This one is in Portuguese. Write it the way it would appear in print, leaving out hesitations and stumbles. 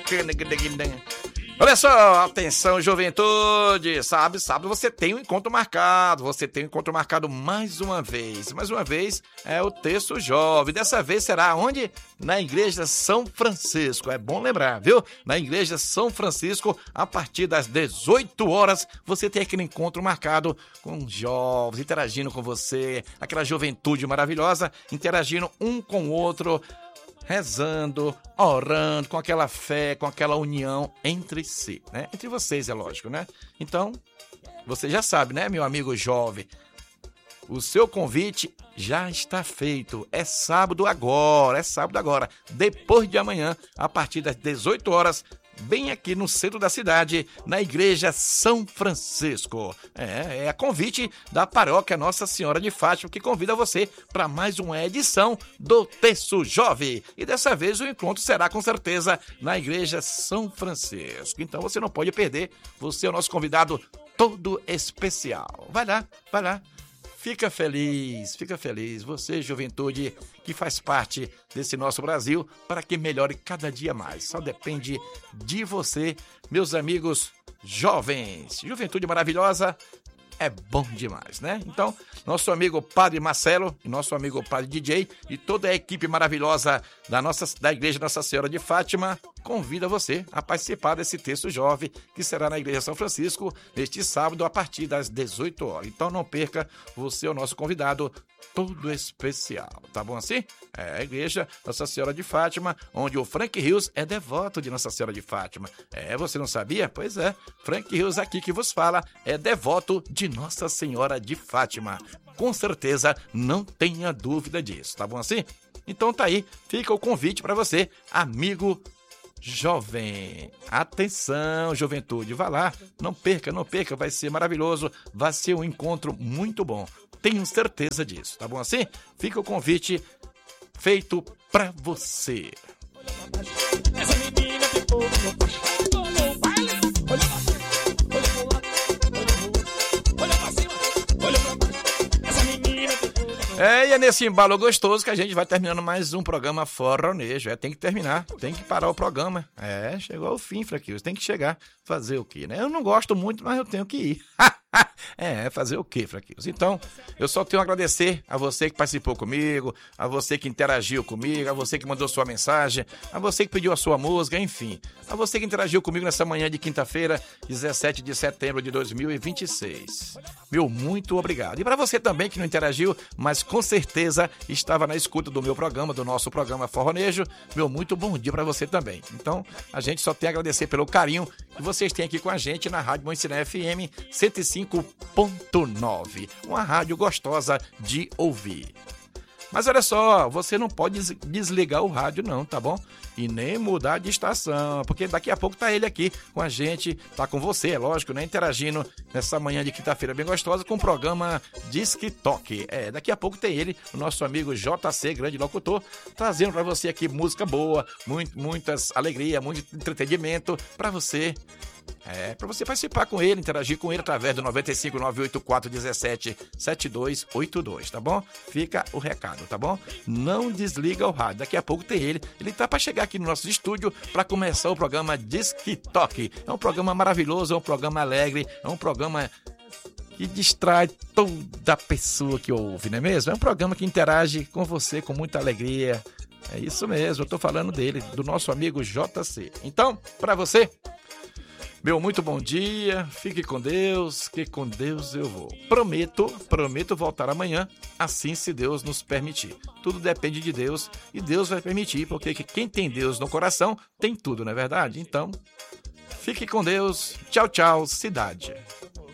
Olha só, atenção, juventude. Sábado você tem um encontro marcado. Você tem um encontro marcado mais uma vez. Mais uma vez é o Terço Jovem. Dessa vez será onde? Na Igreja São Francisco. É bom lembrar, viu? Na Igreja São Francisco, a partir das 18 horas, você tem aquele encontro marcado com jovens, interagindo com você. Aquela juventude maravilhosa, interagindo um com o outro, rezando, orando, com aquela fé, com aquela união entre si, né? Entre vocês, é lógico, né? Então, você já sabe, né, meu amigo jovem? O seu convite já está feito. É sábado agora, depois de amanhã, a partir das 18 horas, bem aqui no centro da cidade, na Igreja São Francisco. É a convite da Paróquia Nossa Senhora de Fátima, que convida você para mais uma edição do Terço Jovem. E dessa vez o encontro será com certeza na Igreja São Francisco. Então você não pode perder, você é o nosso convidado todo especial. Vai lá. Fica feliz, você, juventude, que faz parte desse nosso Brasil, para que melhore cada dia mais. Só depende de você, meus amigos jovens. Juventude maravilhosa é bom demais, né? Então, nosso amigo Padre Marcelo e nosso amigo Padre DJ e toda a equipe maravilhosa da Igreja Nossa Senhora de Fátima convida você a participar desse Terço Jovem que será na Igreja São Francisco neste sábado a partir das 18 horas. Então não perca, você é o nosso convidado todo especial, tá bom assim? É a Igreja Nossa Senhora de Fátima, onde o Frank Rios é devoto de Nossa Senhora de Fátima. Você não sabia? Pois é, Frank Rios aqui que vos fala é devoto de Nossa Senhora de Fátima. Com certeza, não tenha dúvida disso, tá bom assim? Então tá aí, fica o convite para você, amigo jovem. Atenção, juventude, vá lá, não perca, vai ser maravilhoso, vai ser um encontro muito bom. Tenho certeza disso, tá bom assim? Fica o convite feito pra você. Essa menina ficou no baile, olha pra cima, olha pro lado, olha pra cima, olha pra baixo. Essa menina ficou. E é nesse embalo gostoso que a gente vai terminando mais um programa Forronejo. Tem que terminar, tem que parar o programa. Chegou ao fim, Fraquinhos, tem que chegar. Fazer o quê, né? Eu não gosto muito, mas eu tenho que ir. Fazer o quê, Fraquinhos? Então, eu só tenho a agradecer a você que participou comigo, a você que interagiu comigo, a você que mandou sua mensagem, a você que pediu a sua música, enfim. A você que interagiu comigo nessa manhã de quinta-feira, 17 de setembro de 2026. Meu muito obrigado. E para você também que não interagiu, mas com certeza estava na escuta do meu programa, do nosso programa Forronejo, meu muito bom dia para você também. Então, a gente só tem a agradecer pelo carinho que vocês têm aqui com a gente na Rádio Moicina FM 105.9, uma rádio gostosa de ouvir. Mas olha só, você não pode desligar o rádio não, tá bom? E nem mudar de estação, porque daqui a pouco tá ele aqui com a gente, tá com você, é lógico, né? Interagindo nessa manhã de quinta-feira bem gostosa com o programa Disque Toque. Daqui a pouco tem ele, o nosso amigo JC, grande locutor, trazendo pra você aqui música boa, muitas alegria, muito entretenimento pra você. Para você participar com ele, interagir com ele através do 95984177282, tá bom? Fica o recado, tá bom? Não desliga o rádio, daqui a pouco tem ele tá para chegar aqui no nosso estúdio para começar o programa Disque Toque. É um programa maravilhoso, é um programa alegre, é um programa que distrai toda pessoa que ouve, não é mesmo? É um programa que interage com você com muita alegria. É isso mesmo, eu tô falando dele, do nosso amigo JC. Então, para você, meu muito bom dia, fique com Deus, que com Deus eu vou. Prometo voltar amanhã, assim se Deus nos permitir. Tudo depende de Deus e Deus vai permitir, porque quem tem Deus no coração tem tudo, não é verdade? Então, fique com Deus, tchau, cidade.